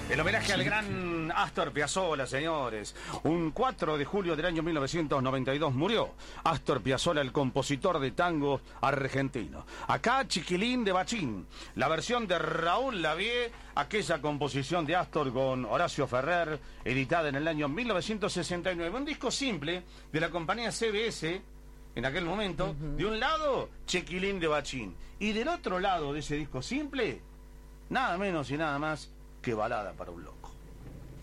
El homenaje al gran Astor Piazzolla, señores. Un 4 de julio del año 1992 murió Astor Piazzolla, el compositor de tango argentino. Acá, Chiquilín de Bachín, la versión de Raúl Lavie, aquella composición de Astor con Horacio Ferrer, editada en el año 1969. Un disco simple de la compañía CBS, en aquel momento. De un lado, Chiquilín de Bachín. Y del otro lado de ese disco simple, nada menos y nada más que Balada para un Loco.